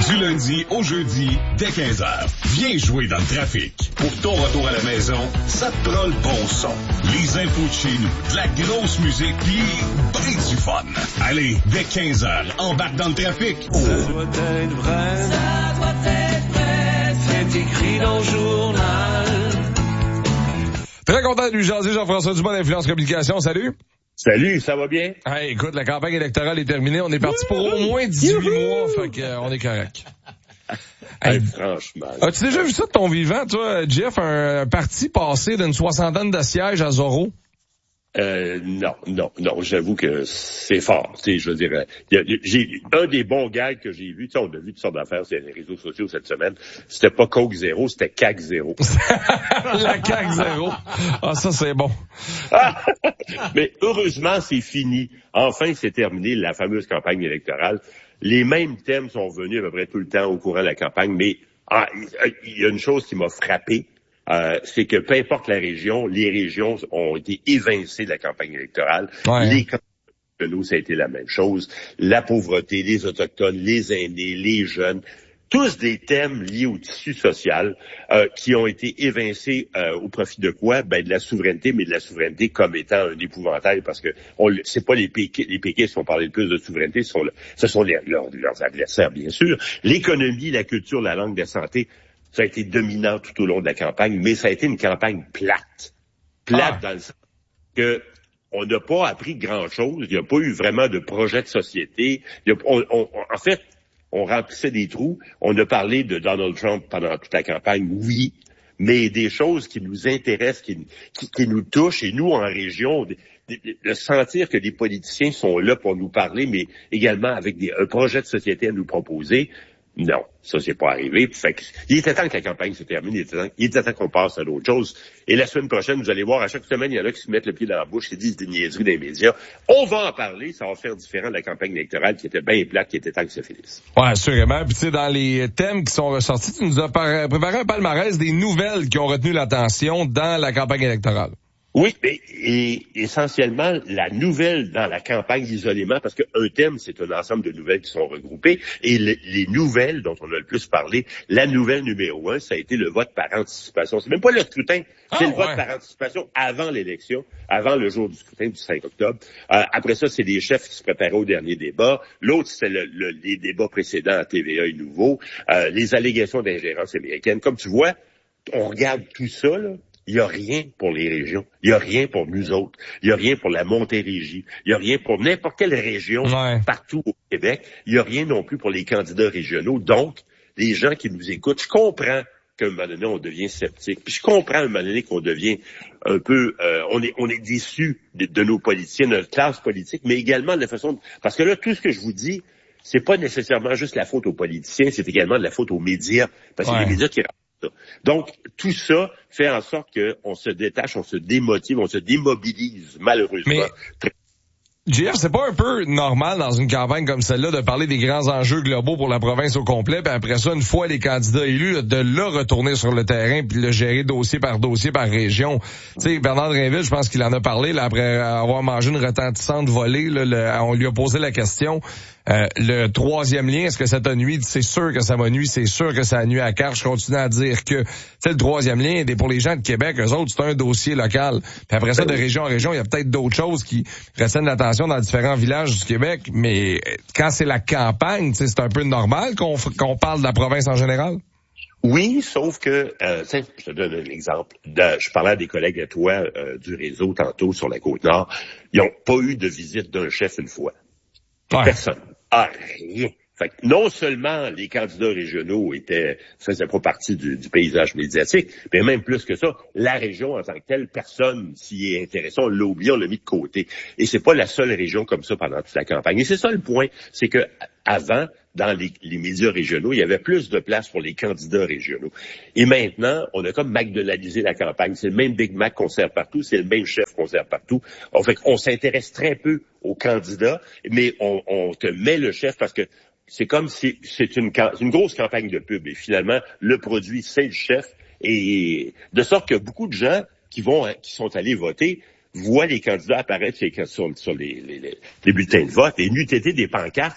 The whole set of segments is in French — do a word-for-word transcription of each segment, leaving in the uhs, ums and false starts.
Du lundi au jeudi, dès quinze heures. Viens jouer dans le trafic. Pour ton retour à la maison, ça te prend le bon son. Les infos de chez nous, de la grosse musique, pis ben du fun. Allez, dès quinze heures, embarque dans le trafic. Oh. Ça doit être vrai. Ça doit être vrai. C'est écrit dans le journal. Très content de lui jaser, Jean-François Dumas d'Influence Communication. Salut. Salut, ça va bien? Hey, écoute, la campagne électorale est terminée. On est parti pour au moins dix-huit mois, fait que, euh, on est correct. Hey, hey, franchement. As-tu déjà vu ça de ton vivant, toi, Jeff, un, un parti passé d'une soixantaine de sièges à Zorro? Euh, non, non, non, j'avoue que c'est fort. Tu sais, je veux dire, y a, j'ai un des bons gags que j'ai vu, tu sais, on a vu toutes sortes d'affaires sur les réseaux sociaux cette semaine. C'était pas Coke zéro, c'était C A C zéro. La C A C zéro. Ah, ça, c'est bon. Mais heureusement, c'est fini. Enfin, c'est terminé, la fameuse campagne électorale. Les mêmes thèmes sont venus à peu près tout le temps au courant de la campagne, mais ah, il y a une chose qui m'a frappé. Euh, c'est que peu importe la région, les régions ont été évincées de la campagne électorale. Ouais. Les de nous, ça a été la même chose. La pauvreté, les Autochtones, les aînés, les jeunes, tous des thèmes liés au tissu social euh, qui ont été évincés euh, au profit de quoi? Ben de la souveraineté, mais de la souveraineté comme étant un épouvantail, parce que on, c'est pas les péquistes, les péquistes qui ont parlé le plus de souveraineté, ce sont, le, ce sont les, leurs, leurs adversaires, bien sûr. L'économie, la culture, la langue, la santé, ça a été dominant tout au long de la campagne, mais ça a été une campagne plate. Plate ah. dans le sens que on n'a pas appris grand-chose. Il n'y a pas eu vraiment de projet de société. Il y a, on, on, en fait, on remplissait des trous. On a parlé de Donald Trump pendant toute la campagne, oui, mais des choses qui nous intéressent, qui, qui, qui nous touchent, et nous, en région, de, de, de sentir que les politiciens sont là pour nous parler, mais également avec des, un projet de société à nous proposer. Non, ça, c'est pas arrivé. Fait que, il était temps que la campagne se termine, il était temps, il était temps qu'on passe à d'autres choses. Et la semaine prochaine, vous allez voir, à chaque semaine, il y en a qui se mettent le pied dans la bouche, qui disent des niaiseries dans les médias. On va en parler, ça va faire différent de la campagne électorale qui était bien plate, qui était temps que ça finisse. Ouais, assurément. Puis tu sais, dans les thèmes qui sont ressortis, tu nous as par- préparé un palmarès des nouvelles qui ont retenu l'attention dans la campagne électorale. Oui, mais et, essentiellement, la nouvelle dans la campagne isolément, parce qu'un thème, c'est un ensemble de nouvelles qui sont regroupées, et le, les nouvelles dont on a le plus parlé, la nouvelle numéro un, ça a été le vote par anticipation. C'est même pas le scrutin, c'est oh, le vote ouais. par anticipation avant l'élection, avant le jour du scrutin du cinq octobre. Euh, après ça, c'est les chefs qui se préparaient au dernier débat. L'autre, c'est le, le, les débats précédents à T V A et Nouveau, euh, les allégations d'ingérence américaine. Comme tu vois, on regarde tout ça, là. Il n'y a rien pour les régions. Il n'y a rien pour nous autres. Il n'y a rien pour la Montérégie. Il n'y a rien pour n'importe quelle région ouais. partout au Québec. Il n'y a rien non plus pour les candidats régionaux. Donc, les gens qui nous écoutent, je comprends qu'à un moment donné, on devient sceptique. Puis je comprends à un moment donné qu'on devient un peu... Euh, on est on est déçu de, de nos politiciens, de notre classe politique, mais également de la façon... De, parce que là, tout ce que je vous dis, c'est pas nécessairement juste la faute aux politiciens, c'est également de la faute aux médias. Parce que ouais. c'est les médias qui... Donc, tout ça fait en sorte qu'on se détache, on se démotive, on se démobilise, malheureusement. Mais, J F, c'est pas un peu normal dans une campagne comme celle-là de parler des grands enjeux globaux pour la province au complet, puis après ça, une fois les candidats élus, de là retourner sur le terrain puis le gérer dossier par dossier par région. Tu sais, Bernard Drinville, je pense qu'il en a parlé là, après avoir mangé une retentissante volée. Là, le, on lui a posé la question. Euh, le troisième lien, est-ce que ça t'a nuit? C'est sûr que ça m'a nuit, c'est sûr que ça a nuit à Carche. Je continue à dire que, tu sais, le troisième lien, pour les gens de Québec, eux autres, c'est un dossier local. Puis après ça, de région en région, il y a peut-être d'autres choses qui retiennent l'attention dans différents villages du Québec. Mais quand c'est la campagne, tu sais, c'est un peu normal qu'on, qu'on parle de la province en général? Oui, sauf que, euh, je te donne un exemple. De, je parlais à des collègues à toi euh, du réseau tantôt sur la Côte-Nord. Ils n'ont pas eu de visite d'un chef une fois. Ouais. Personne. Ah, rien. Fait que non seulement les candidats régionaux étaient, faisaient pas partie du, du paysage médiatique, mais même plus que ça, la région en tant que telle, personne s'y est intéressé, on l'a oublié, on l'a mis de côté. Et c'est pas la seule région comme ça pendant toute la campagne. Et c'est ça le point, c'est que avant, dans les, les médias régionaux, il y avait plus de place pour les candidats régionaux. Et maintenant, on a comme McDonaldisé la campagne. C'est le même Big Mac qu'on sert partout, c'est le même chef qu'on sert partout. En fait, on s'intéresse très peu aux candidats, mais on, on te met le chef parce que c'est comme si c'est une, une grosse campagne de pub. Et finalement, le produit, c'est le chef. Et de sorte que beaucoup de gens qui vont, qui sont allés voter voient les candidats apparaître sur, sur les, les, les bulletins de vote. Et n'eût été des pancartes,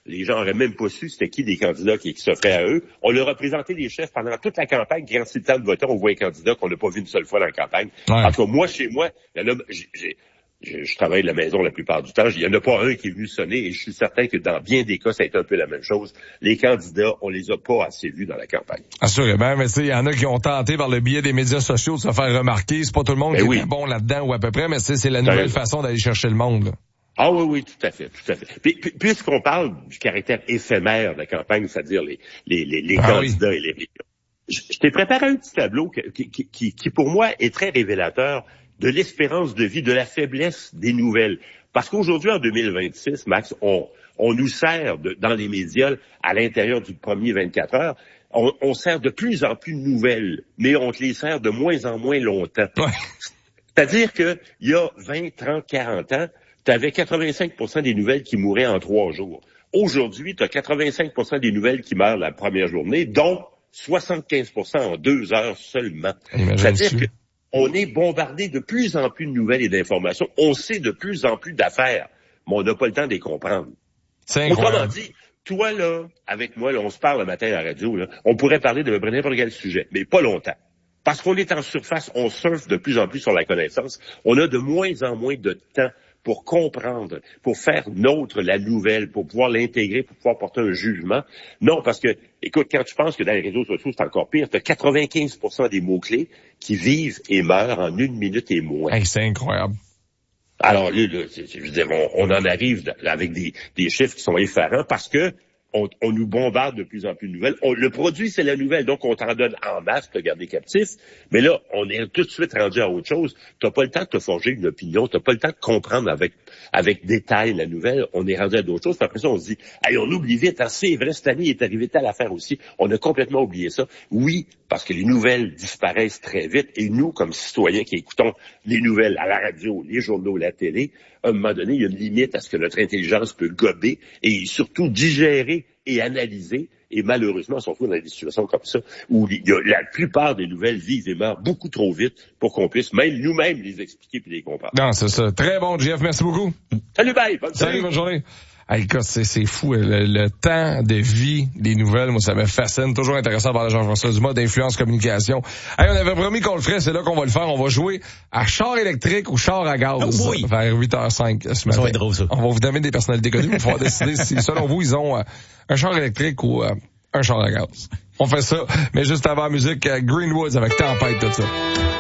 Les gens n'auraient même pas su c'était qui les candidats qui, qui s'offraient à eux. On leur a présenté les chefs pendant toute la campagne. Quand c'est le temps de voter, on voit un candidat qu'on n'a pas vu une seule fois dans la campagne. Ouais. En tout cas, moi, chez moi, il y en a, j'ai, j'ai, Je, je travaille de la maison la plupart du temps. Il n'y en a pas un qui est venu sonner et je suis certain que dans bien des cas, ça a été un peu la même chose. Les candidats, on les a pas assez vus dans la campagne. Assurément, mais tu sais, il y en a qui ont tenté par le biais des médias sociaux de se faire remarquer. C'est pas tout le monde ben qui oui. est bon là-dedans ou à peu près, mais c'est la nouvelle façon d'aller chercher le monde. Là. Ah oui, oui, tout à fait, tout à fait. Puis, puis, puisqu'on parle du caractère éphémère de la campagne, c'est-à-dire les, les, les, les ah candidats oui. et les régions, je, je t'ai préparé un petit tableau qui, qui, qui, qui, pour moi, est très révélateur de l'espérance de vie, de la faiblesse des nouvelles. Parce qu'aujourd'hui, en deux mille vingt-six, Max, on, on nous sert de, dans les médias, à l'intérieur du premier vingt-quatre heures, on, on sert de plus en plus de nouvelles, mais on te les sert de moins en moins longtemps. Ouais. C'est-à-dire que il y a vingt, trente, quarante ans, tu avais quatre-vingt-cinq pour cent des nouvelles qui mouraient en trois jours. Aujourd'hui, tu as quatre-vingt-cinq pour cent des nouvelles qui meurent la première journée, dont soixante-quinze pour cent en deux heures seulement. C'est-à-dire que on est bombardé de plus en plus de nouvelles et d'informations. On sait de plus en plus d'affaires, mais on n'a pas le temps de les comprendre. C'est Autrement dit, toi, là, avec moi, là, on se parle le matin à la radio, là, on pourrait parler de n'importe quel sujet, mais pas longtemps. Parce qu'on est en surface, on surfe de plus en plus sur la connaissance. On a de moins en moins de temps pour comprendre, pour faire nôtre la nouvelle, pour pouvoir l'intégrer, pour pouvoir porter un jugement. Non, parce que, écoute, quand tu penses que dans les réseaux sociaux, c'est encore pire, tu as quatre-vingt-quinze pour cent des mots-clés qui vivent et meurent en une minute et moins. Hey, c'est incroyable. Alors, là, là je veux dire, on, on en arrive avec des, des chiffres qui sont effarants parce que On, on nous bombarde de plus en plus de nouvelles. On, le produit, c'est la nouvelle, donc on t'en donne en masse pour te garder captif. Mais là, on est tout de suite rendu à autre chose. T'as pas le temps de te forger une opinion, t'as pas le temps de comprendre avec avec détail la nouvelle. On est rendu à d'autres choses. Puis après ça, on se dit, allez, on oublie vite. Hein, c'est vrai, cette année, il est arrivé telle affaire aussi. On a complètement oublié ça. Oui, parce que les nouvelles disparaissent très vite. Et nous, comme citoyens qui écoutons les nouvelles à la radio, les journaux, la télé, à un moment donné, il y a une limite à ce que notre intelligence peut gober et surtout digérer et analyser. Et malheureusement, on se retrouve dans des situations comme ça où il y a, la plupart des nouvelles vivent et meurent beaucoup trop vite pour qu'on puisse même nous-mêmes les expliquer puis les comprendre. Non, c'est ça. Très bon, Jeff. Merci beaucoup. Salut, bye. Bonne Salut, bonne journée. Hey, écoute, c'est, c'est fou. Le, le temps de vie des nouvelles, moi, ça me fascine. Toujours intéressant par Jean-François Dumas d'influence communication. Hey, on avait promis qu'on le ferait, c'est là qu'on va le faire. On va jouer à char électrique ou char à gaz. Oh, oui. Vers huit heures cinq ce matin. Ça va être drôle, ça. On va vous donner des personnalités connues. Il va falloir décider si, selon vous, ils ont euh, un char électrique ou euh, un char à gaz. On fait ça. Mais juste avant la musique, euh, Greenwoods avec Tempête, tout ça.